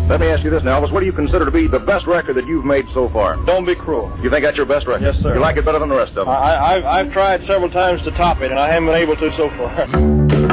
Let me ask you this now, Elvis. What do you consider to be the best record that you've made so far? Don't Be Cruel. You think that's your best record? Yes, sir. You like it better than the rest of them? I've tried several times to top it, and I haven't been able to so far.